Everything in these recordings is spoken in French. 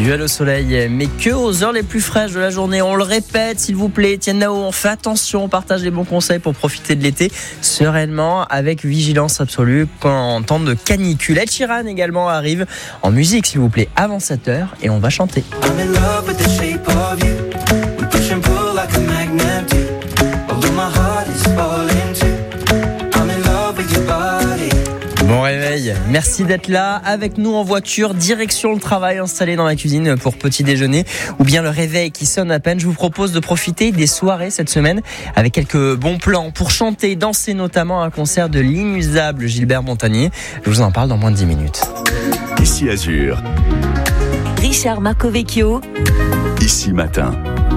Duel au soleil, mais que aux heures les plus fraîches de la journée. On le répète, s'il vous plaît, Etienne Nao, on fait attention, on partage les bons conseils pour profiter de l'été sereinement, avec vigilance absolue en temps de canicule. Ed Sheeran également arrive en musique, s'il vous plaît, avant 7h, et on va chanter. I'm in love with the shape of you. We push and pull like a magnet do. Although my heart is falling too. I'm in love with your body. Bon réveil, merci d'être là avec nous en voiture, direction le travail, installé dans la cuisine pour petit déjeuner, ou bien le réveil qui sonne à peine. Je vous propose de profiter des soirées cette semaine avec quelques bons plans pour chanter, danser, notamment un concert de l'inusable Gilbert Montagnier. Je vous en parle dans moins de 10 minutes. Ici Azur. Richard Marcovecchio. Ici Matin.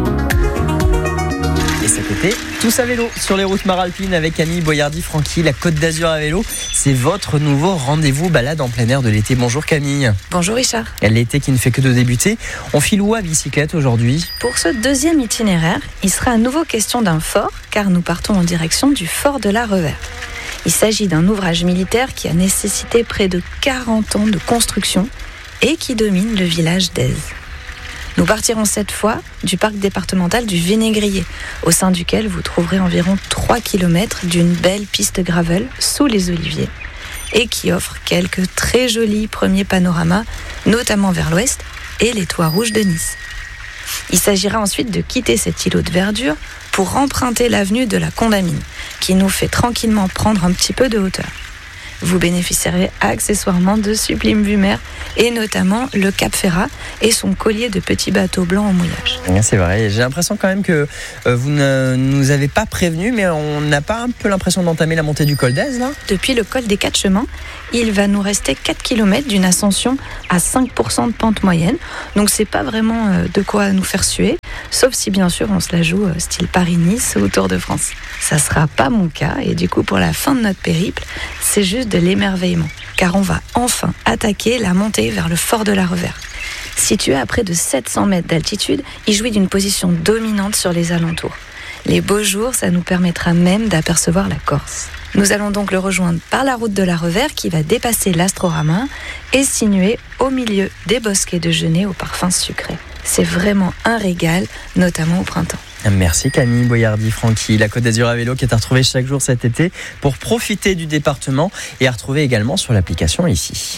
Et cet été, tous à vélo sur les routes maralpines avec Camille Boyardi-Franqui, la Côte d'Azur à vélo. C'est votre nouveau rendez-vous balade en plein air de l'été. Bonjour Camille. Bonjour Richard. L'été qui ne fait que de débuter. On file où à bicyclette aujourd'hui ? Pour ce deuxième itinéraire, il sera à nouveau question d'un fort, car nous partons en direction du fort de la Revère. Il s'agit d'un ouvrage militaire qui a nécessité près de 40 ans de construction et qui domine le village d'Aise. Nous partirons cette fois du parc départemental du Vénégrier, au sein duquel vous trouverez environ 3 km d'une belle piste gravel sous les oliviers et qui offre quelques très jolis premiers panoramas, notamment vers l'ouest et les toits rouges de Nice. Il s'agira ensuite de quitter cet îlot de verdure pour emprunter l'avenue de la Condamine, qui nous fait tranquillement prendre un petit peu de hauteur. Vous bénéficierez accessoirement de sublimes vues mer et notamment le Cap Ferrat et son collier de petits bateaux blancs en mouillage. C'est vrai, j'ai l'impression quand même que vous ne nous avez pas prévenus, mais on n'a pas un peu l'impression d'entamer la montée du col d'Aise là ? Depuis le col des 4 chemins, il va nous rester 4 km d'une ascension à 5% de pente moyenne, donc c'est pas vraiment de quoi nous faire suer, sauf si bien sûr on se la joue style Paris-Nice ou Tour de France. Ça sera pas mon cas et du coup pour la fin de notre périple, c'est juste de l'émerveillement, car on va enfin attaquer la montée vers le fort de la Revère. Situé à près de 700 mètres d'altitude, il jouit d'une position dominante sur les alentours. Les beaux jours, ça nous permettra même d'apercevoir la Corse. Nous allons donc le rejoindre par la route de la Revère qui va dépasser l'Astroramin et sinuer au milieu des bosquets de genêts au parfum sucré. C'est vraiment un régal, notamment au printemps. Merci Camille Boyardi-Franqui, la Côte d'Azur à vélo qui est à retrouver chaque jour cet été pour profiter du département et à retrouver également sur l'application ici.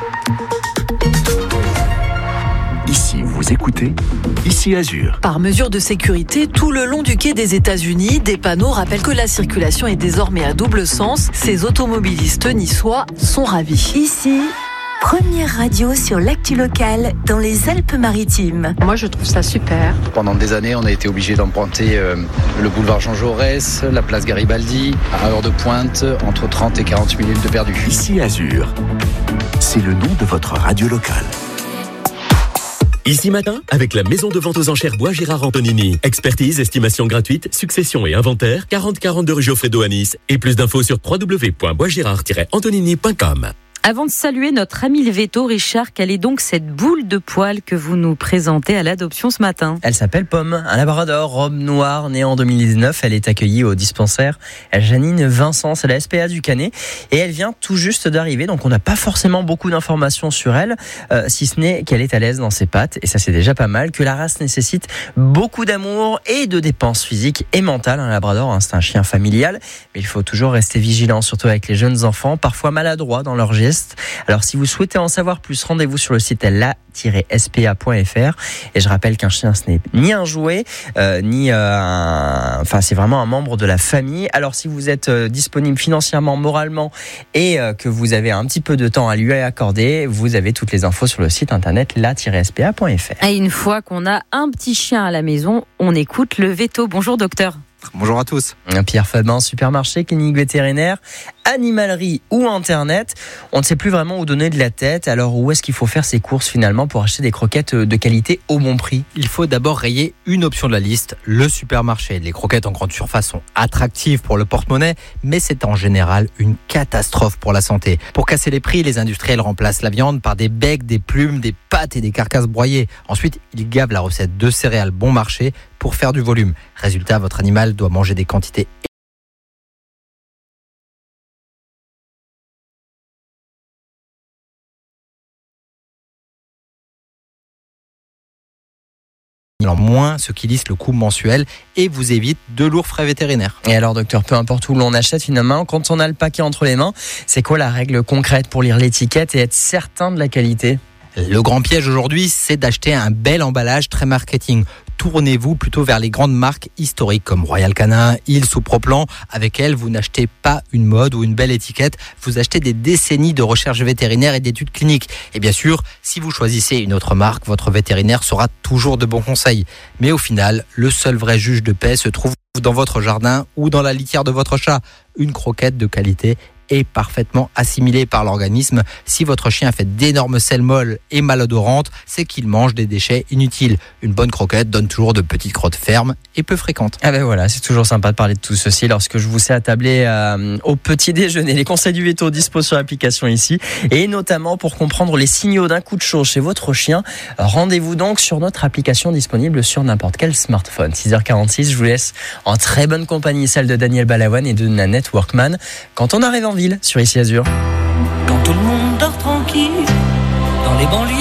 Ici, vous écoutez Ici Azur. Par mesure de sécurité, tout le long du quai des États-Unis, des panneaux rappellent que la circulation est désormais à double sens. Ces automobilistes niçois sont ravis. Ici, première radio sur l'actu locale dans les Alpes-Maritimes. Moi, je trouve ça super. Pendant des années, on a été obligé d'emprunter le boulevard Jean Jaurès, la place Garibaldi, à heure de pointe, entre 30 et 40 minutes de perdu. Ici Azur. C'est le nom de votre radio locale. Ici Matin, avec la maison de vente aux enchères Bois Gérard Antonini. Expertise, estimation gratuite, succession et inventaire, 40-42 rue Geoffredo à Nice. Et plus d'infos sur www.boisgérard-antonini.com. Avant de saluer notre ami le veto, Richard, quelle est donc cette boule de poil que vous nous présentez à l'adoption ce matin ? Elle s'appelle Pomme, un labrador, robe noire, née en 2019. Elle est accueillie au dispensaire Janine Vincent, c'est la SPA du Canet. Et elle vient tout juste d'arriver, donc on n'a pas forcément beaucoup d'informations sur elle, si ce n'est qu'elle est à l'aise dans ses pattes. Et ça, c'est déjà pas mal, que la race nécessite beaucoup d'amour et de dépenses physiques et mentales. Un labrador, c'est un chien familial, mais il faut toujours rester vigilant, surtout avec les jeunes enfants, parfois maladroits dans leurs gestes. Alors si vous souhaitez en savoir plus, rendez-vous sur le site la-spa.fr. Et je rappelle qu'un chien, ce n'est ni un jouet, c'est vraiment un membre de la famille. Alors si vous êtes disponible financièrement, moralement et que vous avez un petit peu de temps à lui accorder, vous avez toutes les infos sur le site internet la-spa.fr. Et une fois qu'on a un petit chien à la maison, on écoute le veto. Bonjour docteur. Bonjour à tous. Pierre Fabin, supermarché, clinique vétérinaire, animalerie ou internet. On ne sait plus vraiment où donner de la tête. Alors où est-ce qu'il faut faire ses courses finalement pour acheter des croquettes de qualité au bon prix ? Il faut d'abord rayer une option de la liste, le supermarché. Les croquettes en grande surface sont attractives pour le porte-monnaie, mais c'est en général une catastrophe pour la santé. Pour casser les prix, les industriels remplacent la viande par des becs, des plumes, des pâtes et des carcasses broyées. Ensuite, ils gavent la recette de céréales bon marché pour faire du volume. Résultat, votre animal doit manger des quantités en moins, ce qui lisse le coût mensuel et vous évite de lourds frais vétérinaires. Et alors docteur, peu importe où l'on achète finalement, quand on a le paquet entre les mains, c'est quoi la règle concrète pour lire l'étiquette et être certain de la qualité ? Le grand piège aujourd'hui, c'est d'acheter un bel emballage très marketing. Tournez-vous plutôt vers les grandes marques historiques comme Royal Canin, Hills ou Proplan. Avec elles, vous n'achetez pas une mode ou une belle étiquette, vous achetez des décennies de recherche vétérinaire et d'études cliniques. Et bien sûr, si vous choisissez une autre marque, votre vétérinaire saura toujours de bons conseils. Mais au final, le seul vrai juge de paix se trouve dans votre jardin ou dans la litière de votre chat. Une croquette de qualité est parfaitement assimilée par l'organisme. Si votre chien fait d'énormes selles molles et malodorantes, c'est qu'il mange des déchets inutiles. Une bonne croquette donne toujours de petites crottes fermes et peu fréquentes. Ah ben voilà, c'est toujours sympa de parler de tout ceci lorsque je vous sais attabler au petit déjeuner. Les conseils du veto disposent sur l'application ici, et notamment pour comprendre les signaux d'un coup de chaud chez votre chien. Rendez-vous donc sur notre application disponible sur n'importe quel smartphone. 6h46, je vous laisse en très bonne compagnie, celle de Daniel Balavoine et de Nanette Workman. Quand on arrive en ville, sur Ici Azur. Quand tout le monde dort tranquille dans les banlieues.